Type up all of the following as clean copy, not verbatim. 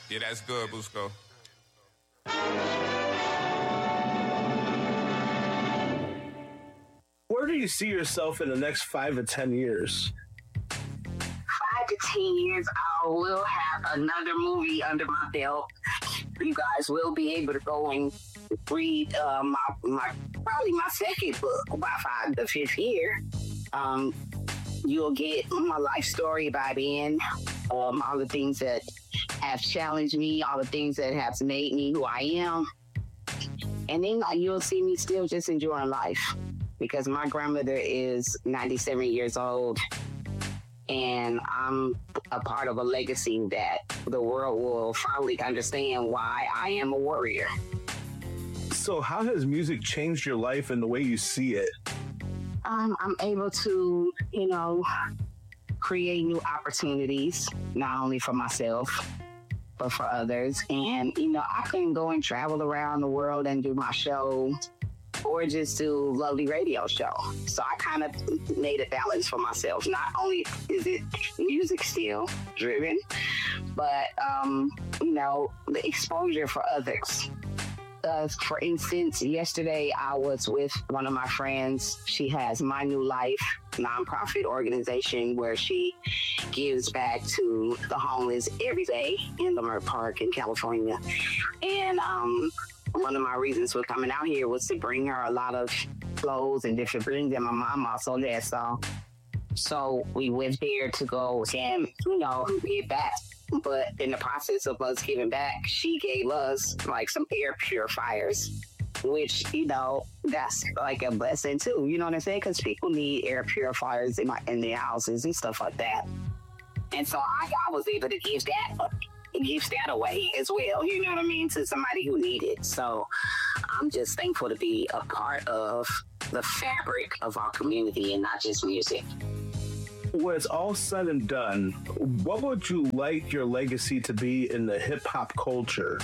Yeah, that's good, Busco. Where do you see yourself in the next 5 to 10 years? 5 to 10 years, I will have another movie under my belt. You guys will be able to go and read probably my second book by the fifth year. You'll get my life story by then, all the things that have challenged me, all the things that have made me who I am. And then you'll see me still just enjoying life, because my grandmother is 97 years old, and I'm a part of a legacy that the world will finally understand why I am a warrior. So how has music changed your life and the way you see it? I'm able to, create new opportunities, not only for myself, but for others. And, I can go and travel around the world and do my show, or just do lovely radio show. So I kind of made a balance for myself. Not only is it music still driven, but, the exposure for others. For instance, yesterday I was with one of my friends. She has My New Life nonprofit organization where she gives back to the homeless every day in Leimert Park in California. And one of my reasons for coming out here was to bring her a lot of clothes and different things, and my mom also did so. So we went there to go and, give back. But in the process of us giving back, she gave us like some air purifiers, which, that's like a blessing too. You know what I'm saying? Because people need air purifiers in their houses and stuff like that. And so I was able to give that away as well, you know what I mean, to somebody who needed. So I'm just thankful to be a part of the fabric of our community and not just music. When it's all said and done, what would you like your legacy to be in the hip-hop culture?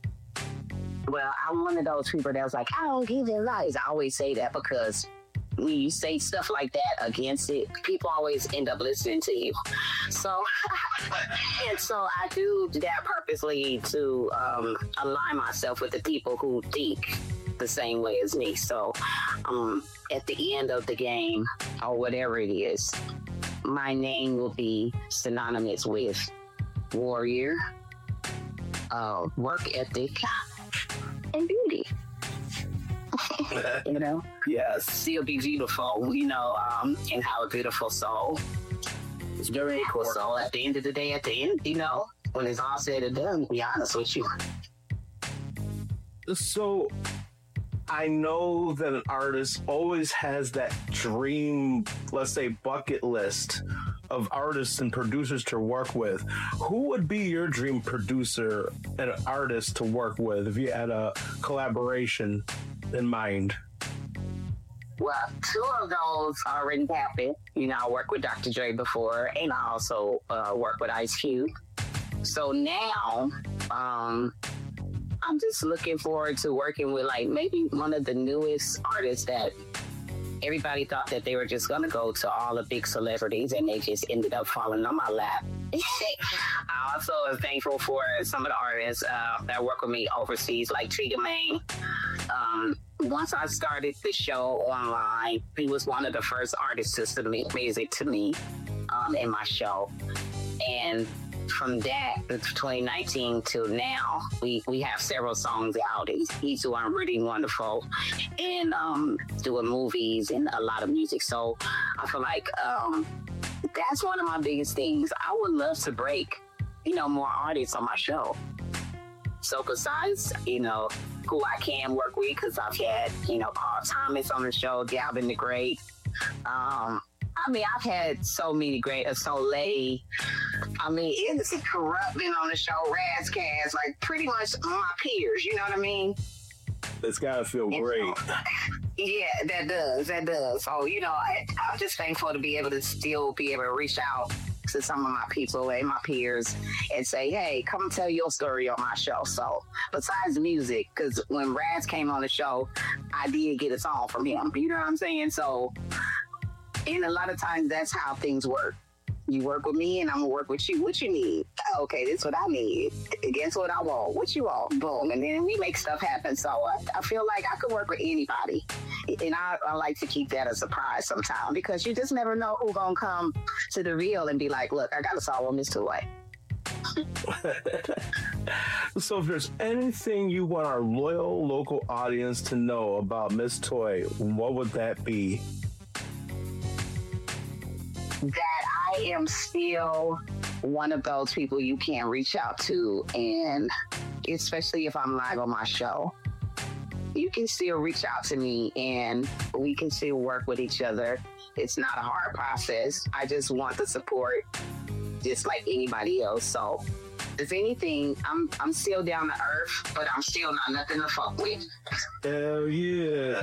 Well, I'm one of those people that was like, I don't give advice. I always say that because when you say stuff like that against it, people always end up listening to you. So, and so I do that purposely to align myself with the people who think the same way as me. So, at the end of the game, or whatever it is, my name will be synonymous with warrior, work ethic, and beauty. Yes. Still be beautiful, and have a beautiful soul. It's very cool. So at the end of the day, when it's all said and done, to be honest with you. So I know that an artist always has that dream, let's say, bucket list of artists and producers to work with. Who would be your dream producer and artist to work with if you had a collaboration in mind? Well, two of those already happened. I worked with Dr. Dre before, and I also worked with Ice Cube. So now, I'm just looking forward to working with maybe one of the newest artists that everybody thought that they were just going to go to all the big celebrities, and they just ended up falling on my lap. I also am thankful for some of the artists that work with me overseas, like Trigger Main. Once I started the show online, he was one of the first artists to submit music to me in my show. And from that, 2019 till now, we have several songs out. He's doing really wonderful and doing movies and a lot of music. So I feel like that's one of my biggest things. I would love to break, more artists on my show. So besides, who I can work with, because I've had, Paul Thomas on the show, Galvin the Great. I've had so many great, Soleil. It's corrupting on the show, Razzcast, pretty much my peers, you know what I mean? It's gotta feel great. Yeah, that does. So, I'm just thankful to be able to still be able to reach out to some of my people and my peers and say, hey, come tell your story on my show. So besides music, because when Raz came on the show, I did get a song from him. You know what I'm saying? So, and a lot of times that's how things work. You work with me, and I'm gonna work with you. What you need? Okay, this is what I need. Guess what I want? What you want? Boom, and then we make stuff happen. So I feel like I could work with anybody, and I like to keep that a surprise sometimes because you just never know who's gonna come to the real and be like, "Look, I got a song on this toy." So if there's anything you want our loyal local audience to know about Miss Toy, what would that be? That I am still one of those people you can reach out to, and especially if I'm live on my show, you can still reach out to me and we can still work with each other. It's not a hard process. I just want the support just like anybody else. So if anything, I'm still down to earth, but I'm still not nothing to fuck with. Hell yeah.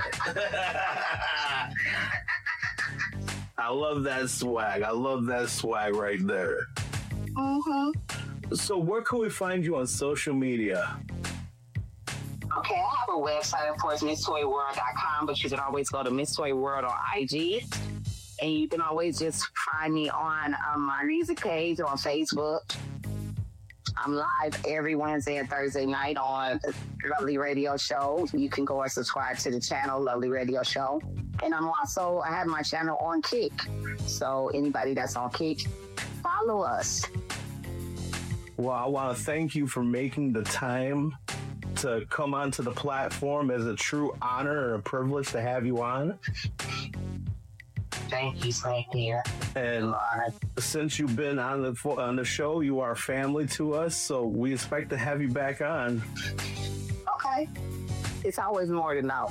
I love that swag. I love that swag right there. Mm-hmm. So where can we find you on social media? Okay, I have a website, of course, MissToyWorld.com, but you can always go to Miss Toy World on IG. And you can always just find me on my music page on Facebook. I'm live every Wednesday and Thursday night on Lovely Radio Show. You can go and subscribe to the channel, Lovely Radio Show. And I have my channel on Kick. So anybody that's on Kick, follow us. Well, I want to thank you for making the time to come onto the platform. It's a true honor and a privilege to have you on. Thank you, thank you. And since you've been on the show, you are family to us, so we expect to have you back on. Okay. It's always more to know.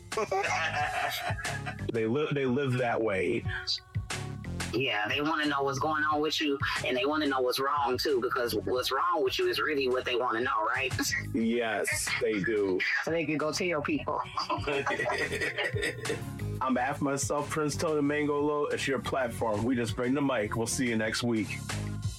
They live that way. Yeah, they want to know what's going on with you, and they want to know what's wrong too, because what's wrong with you is really what they want to know, right? Yes, they do. So they can go tell people. On behalf of myself, Prince Tony Mangolo, it's your platform. We just bring the mic. We'll see you next week.